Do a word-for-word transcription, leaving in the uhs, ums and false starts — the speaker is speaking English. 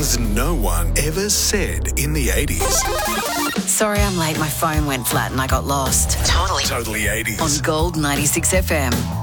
things no one ever said in the eighties. Sorry I'm late, my phone went flat and I got lost. Totally. Totally eighties. On Gold ninety-six F M.